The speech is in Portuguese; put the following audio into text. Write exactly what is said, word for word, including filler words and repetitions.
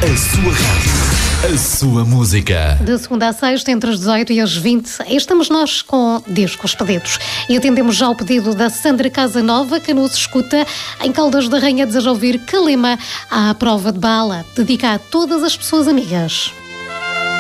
A sua rádio, a sua música. De segunda a sexta, entre as dezoito e as vinte, estamos nós com discos pedidos. E atendemos já o pedido da Sandra Casanova, que nos escuta em Caldas da Rainha. Deseja ouvir Calima à prova de bala. Dedica a todas as pessoas amigas.